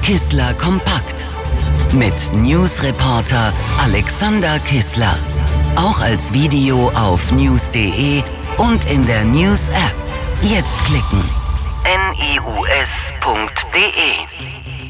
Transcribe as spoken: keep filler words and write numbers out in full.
Kissler Kompakt mit Newsreporter Alexander Kissler. Auch als Video auf news punkt de und in der News-App. Jetzt klicken. news punkt de